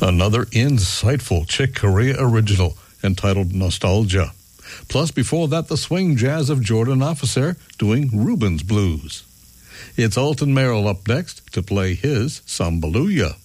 Another insightful Chick Corea original entitled Nostalgia. Plus, before that, the swing jazz of Jordan Officer doing Rubens Blues. It's Alton Merrill up next to play his Sambaluya.